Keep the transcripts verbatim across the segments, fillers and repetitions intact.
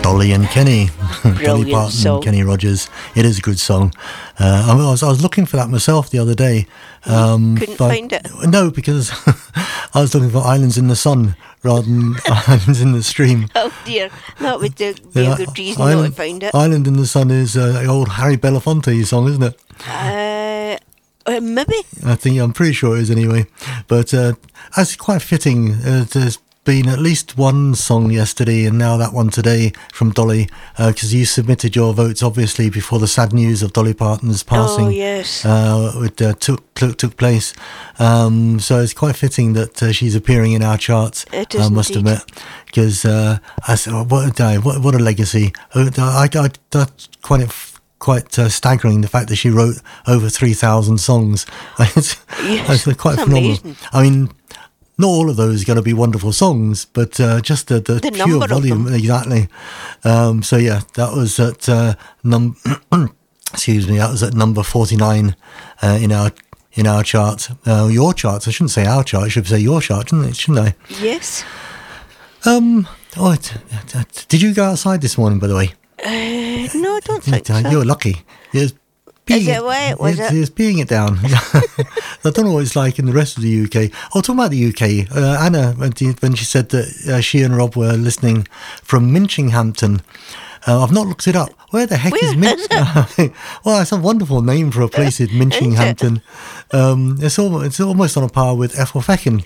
Dolly and Kenny. Dolly Parton song. and Kenny Rogers. It is a good song. Uh, I, was, I was looking for that myself the other day. Um, Couldn't but, find it? No, because I was looking for Islands in the Sun rather than Islands in the Stream. Oh dear, that would uh, be Yeah, a good reason Island, not to find it. Island in the Sun is uh, the old Harry Belafonte song, isn't it? Uh, uh, maybe. I think, I'm pretty sure it is anyway. But uh, that's quite fitting. Uh, there's been at least one song yesterday and now that one today from Dolly, because uh, you submitted your votes obviously before the sad news of Dolly Parton's passing. Oh, yes. Uh, it uh, took, took took place. Um, so it's quite fitting that uh, she's appearing in our charts. It is I must indeed. admit, because uh, I said, oh, what a day, what, what a legacy. Uh, I, I, that's quite quite uh, staggering, the fact that she wrote over three thousand songs. It's, Yes, it's quite it's phenomenal. amazing. I mean, not all of those are going to be wonderful songs, but uh, just the, the, The pure number of volume, them. exactly. Um, so yeah, that was at uh, num. excuse me, that was at number forty-nine uh, in our in our chart. Uh, your charts. I shouldn't say our chart. I should say your chart, shouldn't it? Shouldn't I? Yes. Um. Oh, t- t- t- did you go outside this morning, by the way? Uh, no, I don't think Uh, so. You're lucky. It was Is it wet? Was it's, it? It's peeing it down. I don't know what it's like in the rest of the U K. Oh, talking about the U K, uh, Anna, when she when she said that uh, she and Rob were listening from Minchinghampton, uh, I've not looked it up. Where the heck Where is Minch? is Well, it's a wonderful name for a place in Minchinghampton. Um, it's almost it's almost on a par with Ethelfecken.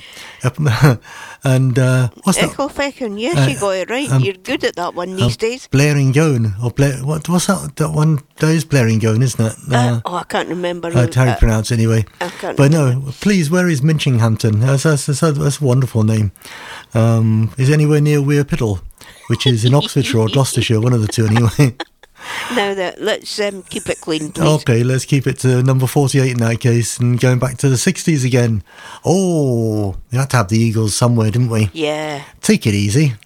And uh, what's that? Echofecken, yes, Uh, you got it right. um, You're good at that one these days. Blaringone or Blair? What what's that? That one? That is Blaringone, isn't it? Uh, oh, I can't remember. Uh, how you uh, pronounce it anyway. I can't But no, please, where is Minchinghampton? That's, that's, that's, a, that's a wonderful name. Um, is it anywhere near Weir Piddle, which is in Oxfordshire or Gloucestershire, one of the two anyway. Now that let's um, keep it clean, please. Okay, let's keep it to number forty-eight in that case and going back to the sixties again. Oh, we had to have the Eagles somewhere, didn't we? Yeah. Take it easy.